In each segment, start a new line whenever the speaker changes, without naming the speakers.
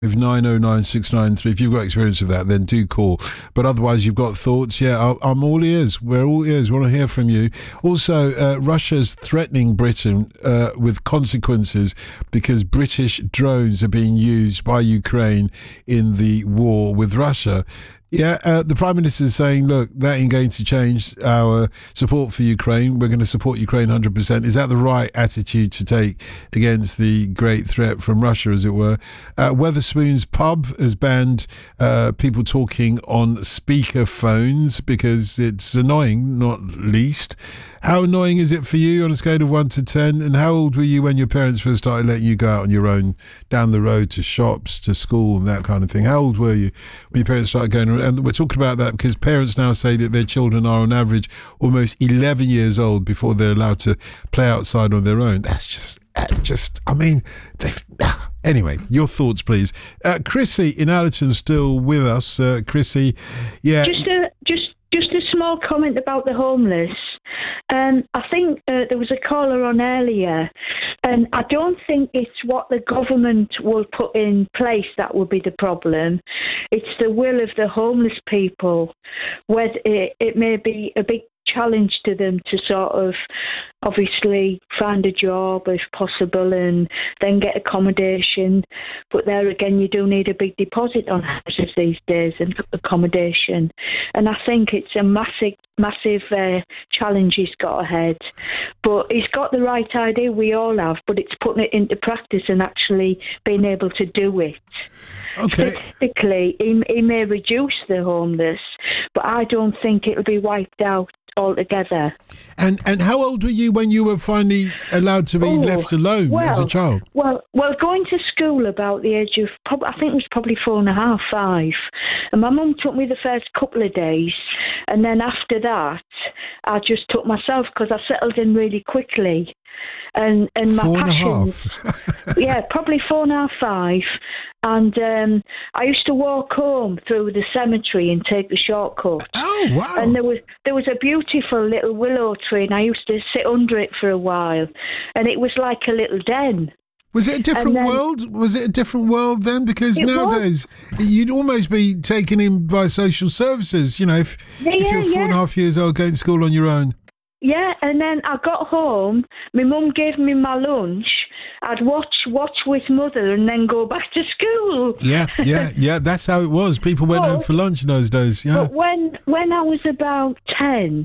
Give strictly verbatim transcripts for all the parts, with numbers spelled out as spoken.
With nine oh nine six nine three, if you've got experience of that, then do call. But otherwise, you've got thoughts. Yeah, I- I'm all ears. We're all ears. We want to hear from you. Also, uh, Russia's threatening Britain uh, with consequences because British drones are being used by Ukraine in the war with Russia. Yeah, uh, the Prime Minister is saying, look, that ain't going to change our support for Ukraine. We're going to support Ukraine one hundred percent. Is that the right attitude to take against the great threat from Russia, as it were? Uh, Weatherspoon's pub has banned uh, people talking on speaker phones because it's annoying, not least. How annoying is it for you on a scale of one to ten? And how old were you when your parents first started letting you go out on your own down the road to shops, to school and that kind of thing? How old were you when your parents started going around? And we're talking about that because parents now say that their children are on average almost eleven years old before they're allowed to play outside on their own. That's just, that's just, I mean, they've... Anyway, your thoughts, please. Uh, Chrissy in Allerton still with us. Uh, Chrissy, yeah.
Just a, just, just a small comment about the homeless. Um, I think uh, there was a caller on earlier, and I don't think it's what the government will put in place that will be the problem. It's the will of the homeless people. Whether it, it may be a big challenge to them to sort of obviously find a job if possible and then get accommodation, but there again you do need a big deposit on houses these days and accommodation, and I think it's a massive massive uh, challenge he's got ahead, but he's got the right idea, we all have, but it's putting it into practice and actually being able to do it.
Okay.
Statistically, he, he may reduce the homeless, but I don't think it'll be wiped out altogether.
And and how old were you when you were finally allowed to be
oh,
left alone
well,
as a child?
Well, well, going to school about the age of, probably, I think it was probably four and a half, five. And my mum took me the first couple of days. And then after that, I just took myself because I settled in really quickly. And and my
four and
passions,
a half.
yeah, probably four and a half, five. And um, I used to walk home through the cemetery and take the shortcut.
Oh, wow.
And there was there was a beautiful little willow tree, and I used to sit under it for a while. And it was like a little den.
Was it a different
then,
world? Was it a different world then? Because
it
nowadays
was.
You'd almost be taken in by social services, you know, if,
yeah,
if you're four
yeah.
and a half years old going to school on your own.
Yeah, and then I got home, my mum gave me my lunch, I'd watch watch with mother and then go back to school.
Yeah, yeah, yeah, that's how it was. People went
but,
home for lunch in those days, yeah.
But when, when I was about ten,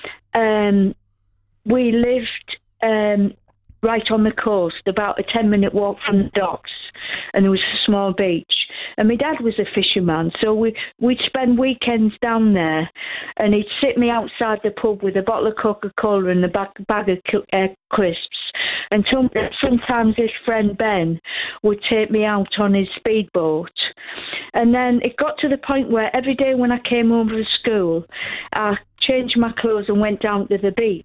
um, we lived um, right on the coast, about a ten-minute walk from the docks, and there was a small beach. And my dad was a fisherman, so we, we'd spend weekends down there, and he'd sit me outside the pub with a bottle of Coca-Cola and a bag, bag of uh, crisps. And some, sometimes his friend Ben would take me out on his speedboat. And then it got to the point where every day when I came home from school, I changed my clothes and went down to the beach.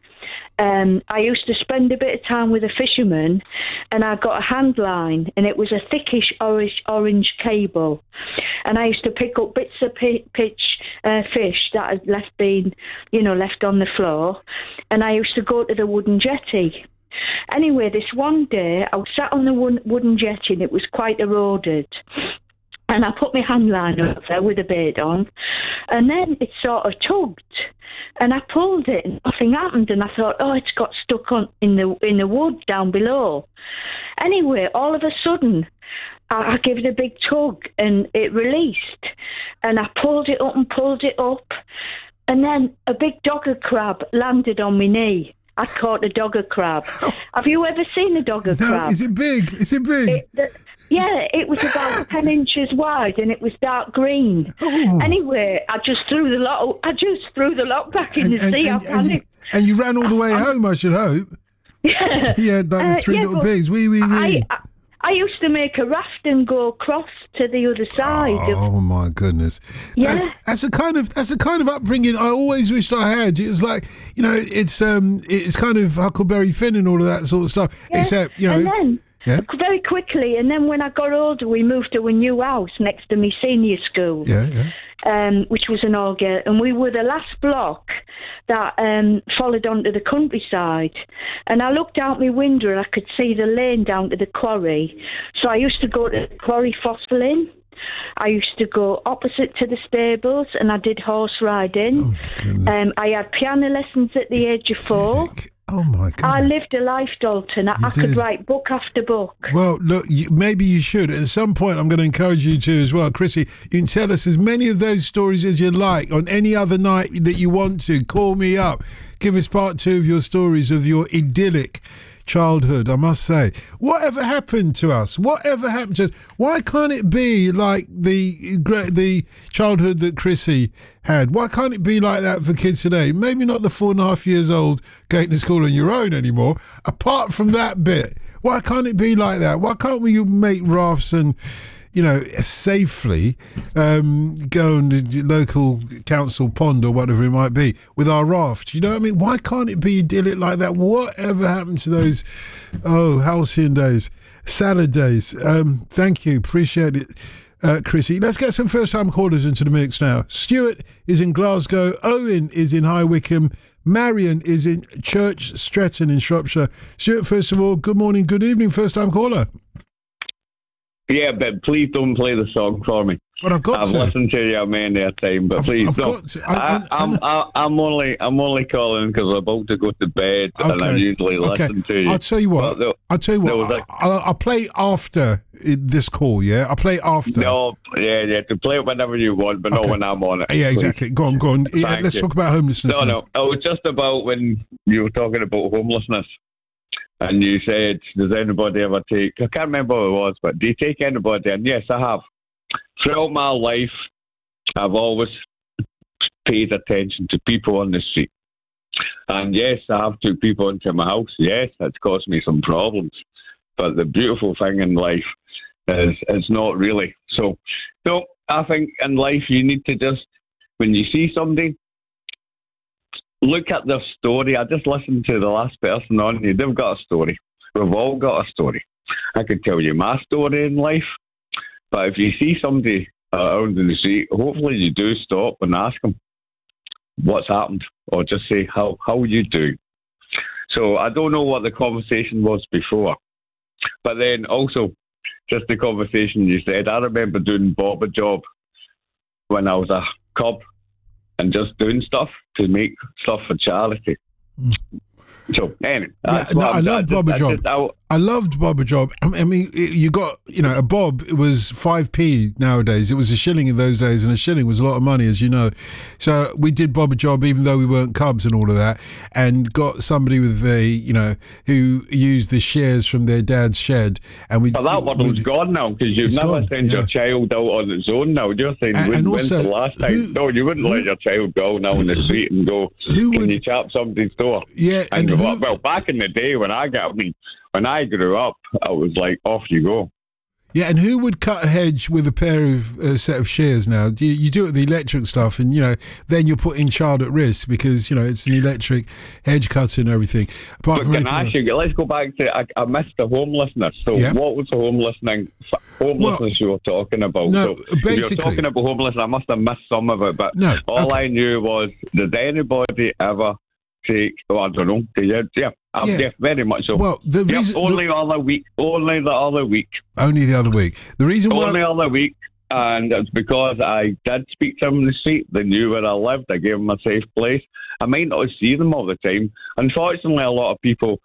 Um, I used to spend a bit of time with a fisherman, and I got a hand line, and it was a thickish orange, orange cable. And I used to pick up bits of p- pitch uh, fish that had left been, you know, left on the floor, and I used to go to the wooden jetty. Anyway, this one day, I was sat on the wooden jetty, and it was quite eroded. And I put my hand line over with a bait on, and then it sort of tugged. And I pulled it, and nothing happened. And I thought, oh, it's got stuck on in the in the wood down below. Anyway, all of a sudden, I, I gave it a big tug, and it released. And I pulled it up and pulled it up, and then a big dogger crab landed on my knee. I caught a dogger crab. Have you ever seen a dogger
no,
crab?
Is it big? Is it big?
It, the, yeah, it was about ten inches wide, and it was dark green.
Oh.
Anyway, I just threw the lot. I just threw the lot back in
and,
the
and,
sea.
and,
I
and,
panicked.
you, and you ran all the way home, I should hope.
Yeah,
yeah, like the
uh,
three
yeah,
little
but
pigs. Wee, wee, wee.
I, I, I used to make a raft and go across to the other side.
Oh
of,
my goodness!
Yeah.
That's, that's a kind of that's a kind of upbringing I always wished I had. It's like, you know, it's um, it's kind of Huckleberry Finn and all of that sort of stuff.
Yeah.
Except, you know,
and then
yeah?
very quickly, and then when I got older, we moved to a new house next to me senior school.
Yeah, yeah.
um, which was an Aldgate, and we were the last block that um, followed onto the countryside. And I looked out my window and I could see the lane down to the quarry. So I used to go to the quarry fossiling. I used to go opposite to the stables, and I did horse riding.
Oh,
um, I had piano lessons at the age of four.
Oh my God!
I lived a life, Dalton. I, I could write book after book.
Well, look, you, maybe you should. At some point, I'm going to encourage you to as well. Chrissy, you can tell us as many of those stories as you like on any other night that you want to. Call me up. Give us part two of your stories of your idyllic childhood. I must say, whatever happened to us? Whatever happened to us? Why can't it be like the the childhood that Chrissy had? Why can't it be like that for kids today? Maybe not the four and a half years old going to school on your own anymore. Apart from that bit, why can't it be like that? Why can't we make rafts and, you know, safely um, go on the local council pond or whatever it might be with our raft? You know what I mean? Why can't it be idyllic like that? Whatever happened to those, oh, halcyon days, salad days? Um, thank you. Appreciate it, uh, Chrissy. Let's get some first-time callers into the mix now. Stuart is in Glasgow. Owen is in High Wycombe. Marion is in Church Stretton in Shropshire. Stuart, first of all, good morning, good evening, first-time caller.
Yeah, but please don't play the song for me.
But I've got
I've
to.
listened to you many a time, but
I've,
please
I've
don't.
got to. I, I,
I'm, I, I'm only, I'm only calling because I'm about to go to bed,
okay.
and I usually
okay.
listen to you.
I'll tell you what.
There,
I'll tell you what.
like,
I'll, I'll play after this call. Yeah, I'll play after.
No, yeah, yeah, to play it whenever you want, but
okay.
not when I'm on it.
Yeah, exactly. Go on, go on. Yeah, let's
you.
talk about homelessness.
No,
then.
no. It was just about when you were talking about homelessness. And you said, does anybody ever take, I can't remember what it was, but do you take anybody? And yes, I have. Throughout my life, I've always paid attention to people on the street. And yes, I have took people into my house. Yes, that's caused me some problems. But the beautiful thing in life is it's not really. So, no, I think in life you need to just, when you see somebody, look at their story. I just listened to the last person on here. They've got a story. We've all got a story. I could tell you my story in life, but if you see somebody out in the street, hopefully you do stop and ask them what's happened, or just say, how how you doing? So I don't know what the conversation was before, but then also just the conversation you said. I remember doing Bob a job when I was a cub, and just doing stuff to make stuff for charity. Mm. So, anyway.
Yeah, no, I loved Bob a Job. I, I loved Bob a Job. I mean, you got, you know, a bob, it was five p nowadays. It was a shilling in those days, and a shilling was a lot of money, as you know. So we did Bob a Job, even though we weren't cubs and all of that, and got somebody with a, you know, who used the shares from their dad's shed. And we.
Well, that one was gone now, because you've never
gone,
sent
yeah.
your child out on its own now. You're saying,
and,
when,
and
when's
also,
the last time?
Who,
no, you wouldn't
who,
let your child go now in the street and go,
who
can
would,
you tap somebody's door?
Yeah.
And,
and who,
well, well, back in the day when I got, I mean, when I grew up, I was like, off you go.
Yeah, and who would cut a hedge with a pair of a uh, set of shears now? You, you do it with the electric stuff, and, you know, then you're putting child at risk because, you know, it's an electric hedge cutter and everything. Apart
but can I ask you, let's go back to, I, I missed the homelessness. So yeah. what was the homelessness, homelessness well, you were talking about?
No,
so
basically.
If you're talking about homelessness, I must have missed some of it, but
no,
all
okay.
I knew was, did anybody ever take, oh, I don't know, yeah, yeah. Um, yeah. yeah, very much so.
Well, the
yep,
reason
only
the,
other week, only the other week,
only the other week. The reason why
only other week, and it's because I did speak to them in the street. They knew where I lived. I gave them a safe place. I might not see them all the time. Unfortunately, a lot of people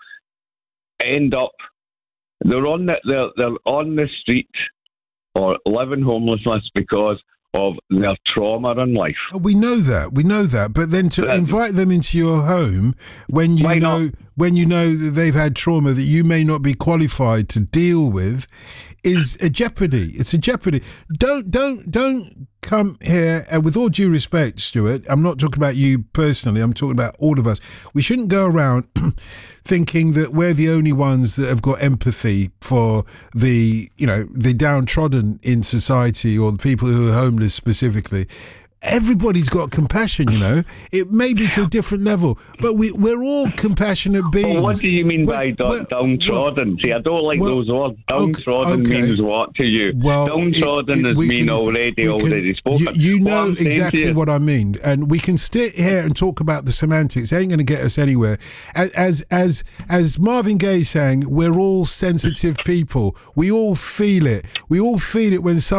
end up they're on the they're, they're on the street or living homelessness because of their trauma in life.
We know that, we know that, but then to but, invite them into your home when you know
not?
when you know that they've had trauma that you may not be qualified to deal with is a jeopardy. It's a jeopardy. Don't don't don't come here, and with all due respect, Stuart, I'm not talking about you personally, I'm talking about all of us. We shouldn't go around thinking that we're the only ones that have got empathy for the, you know, the downtrodden in society or the people who are homeless specifically. everybody's got compassion, you know. It may be to a different level, but we, we're all compassionate beings.
Well, what do you mean by
Well,
da- downtrodden?
well,
See, I don't like
well,
those words.
okay,
Downtrodden
okay.
means what to you?
Well,
downtrodden
it- it-
is
we
mean
can-
already,
we can-
already spoken.
You, you
What
know
I'm saying to
exactly
you-
what I mean, and we can sit here and talk about the semantics. It ain't going to get us anywhere. As as as as Marvin Gaye sang, we're all sensitive people. We all feel it. We all feel it when some